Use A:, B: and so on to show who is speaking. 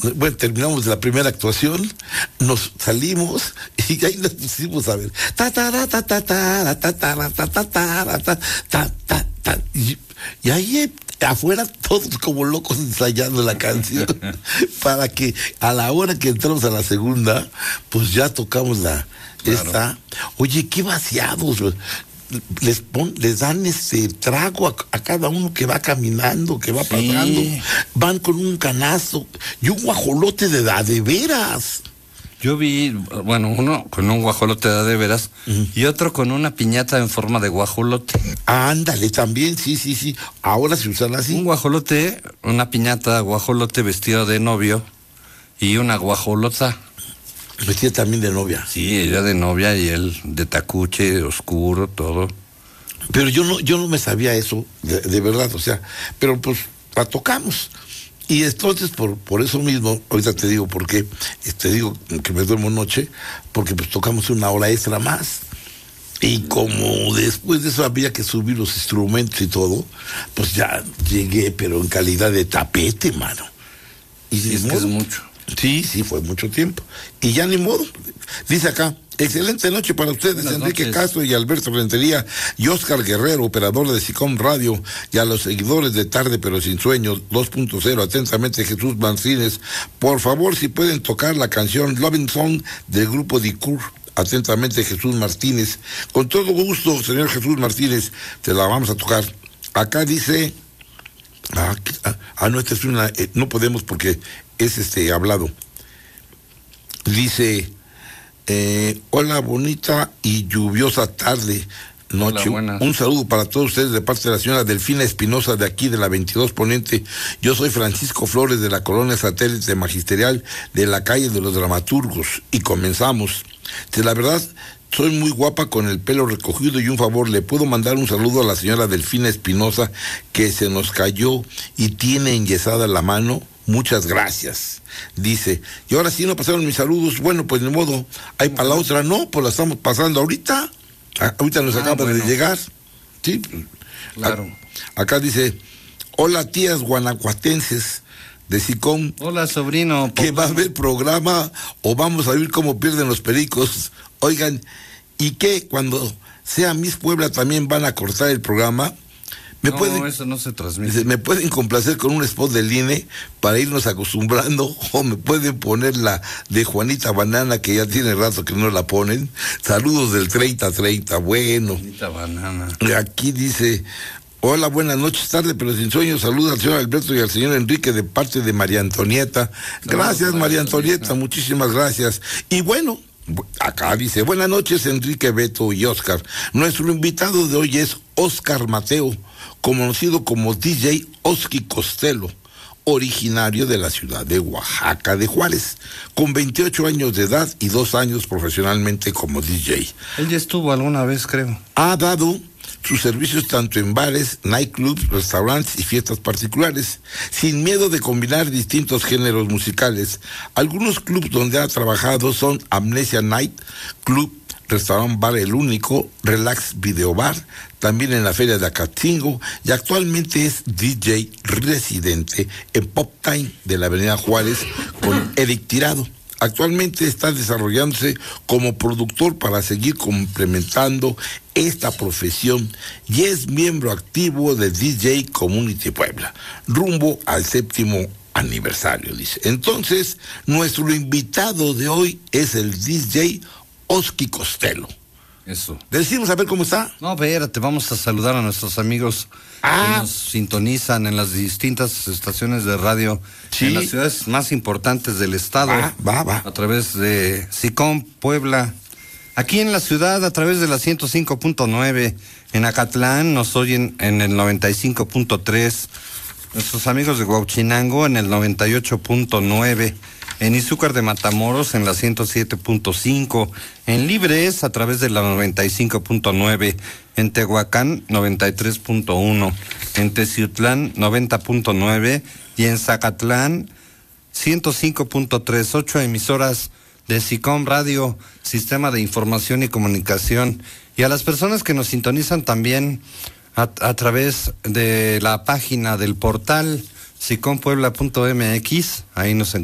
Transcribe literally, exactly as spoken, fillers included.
A: bueno, terminamos la primera actuación, nos salimos y ahí nos pusimos a ver. Ta ta ta ta ta ta ta ta ta ta ta ta ta ta y, y ahí afuera todos como locos ensayando la canción para que a la hora que entramos a la segunda, pues ya tocamos la claro. esta. Oye, qué vaciados. Les pon, les dan ese trago a, a cada uno que va caminando, que va sí. pasando, van con un canasto y un guajolote de da de veras.
B: Yo vi, bueno, uno con un guajolote de de veras uh-huh. y otro con una piñata en forma de guajolote.
A: Ándale, también, sí, sí, sí. Ahora se usan así.
B: Un guajolote, una piñata guajolote vestido de novio y una guajolota.
A: Vestida también de novia.
B: Sí, ella de novia y él de tacuche, oscuro, todo.
A: Pero yo no, yo no me sabía eso, de, de verdad, o sea, pero pues la tocamos. Y entonces, por, por eso mismo, ahorita te digo por qué, te digo que me duermo noche, porque pues tocamos una hora extra más. Y como después de eso había que subir los instrumentos y todo, pues ya llegué, pero en calidad de tapete, mano. Y
B: sí, es que es mucho.
A: Sí, sí, fue mucho tiempo. Y ya ni modo. Dice acá, excelente noche para ustedes, Buenas Enrique noches. Castro y Alberto Rentería y Oscar Guerrero, operador de SICOM Radio, y a los seguidores de Tarde pero Sin Sueño dos punto cero, atentamente Jesús Martínez. Por favor, si pueden tocar la canción Loving Song del grupo Dicur. Atentamente Jesús Martínez. Con todo gusto, señor Jesús Martínez, te la vamos a tocar. Acá dice... Ah, ah no, esta es una... Eh, no podemos porque es este hablado. Dice... Eh, hola, bonita y lluviosa tarde, noche. Hola, un saludo para todos ustedes de parte de la señora Delfina Espinosa de aquí de la veintidós Poniente. Yo soy Francisco Flores de la colonia satélite magisterial de la calle de los Dramaturgos y comenzamos. De la verdad, soy muy guapa con el pelo recogido y un favor, ¿le puedo mandar un saludo a la señora Delfina Espinosa que se nos cayó y tiene enyesada la mano? Muchas gracias. Dice, y ahora sí no pasaron mis saludos. Bueno, pues de modo, hay para la otra, no, pues la estamos pasando ahorita. Ah, ahorita nos ah, acaba bueno. de llegar. Sí,
B: claro.
A: A, acá dice, hola tías guanajuatenses de SICOM.
B: Hola sobrino.
A: Que va a haber programa o vamos a ver cómo pierden los pericos. Oigan, ¿y qué? Cuando sea Miss Puebla también van a cortar el programa. ¿Me
B: no,
A: pueden,
B: eso no se transmite.
A: ¿Me pueden complacer con un spot del I N E para irnos acostumbrando? ¿O me pueden poner la de Juanita Banana, que ya tiene rato que no la ponen? Saludos del treinta treinta, bueno.
B: Juanita Banana.
A: Aquí dice, hola, buenas noches, tarde pero sin sueño. Saluda al señor Alberto y al señor Enrique de parte de María Antonieta. Gracias, no, María Antonieta, no. Muchísimas gracias. Y bueno, acá dice, buenas noches, Enrique, Beto y Oscar. Nuestro invitado de hoy es Oscar Mateo, conocido como D J Oski Costello, originario de la ciudad de Oaxaca de Juárez, con veintiocho años de edad y dos años profesionalmente como D J.
B: Él ya estuvo alguna vez, creo.
A: Ha dado sus servicios tanto en bares, nightclubs, restaurantes y fiestas particulares, sin miedo de combinar distintos géneros musicales. Algunos clubs donde ha trabajado son Amnesia Night Club, Restaurant Bar El Único, Relax Video Bar, también en la Feria de Acatingo, y actualmente es D J residente en Pop Time de la Avenida Juárez con Eric Tirado. Actualmente está desarrollándose como productor para seguir complementando esta profesión y es miembro activo de D J Community Puebla, rumbo al séptimo aniversario, dice. Entonces, nuestro invitado de hoy es el D J Oski Costello.
B: Eso.
A: ¿Le decimos a ver cómo está?
B: No, espérate, vamos a saludar a nuestros amigos ah. que nos sintonizan en las distintas estaciones de radio sí. en las ciudades más importantes del estado.
A: Va, va, va.
B: A través de SICOM Puebla. Aquí en la ciudad, a través de la ciento cinco punto nueve. En Acatlán nos oyen en el noventa y cinco punto tres. Nuestros amigos de Huauchinango en el noventa y ocho punto nueve. En Izúcar de Matamoros en la ciento siete punto cinco, en Libres a través de la noventa y cinco punto nueve, en Tehuacán noventa y tres punto uno, en Teciutlán noventa punto nueve y en Zacatlán ciento cinco punto tres, ocho emisoras de SICOM Radio, Sistema de Información y Comunicación, y a las personas que nos sintonizan también a, a través de la página del portal sicom puebla punto m x, ahí nos encontramos.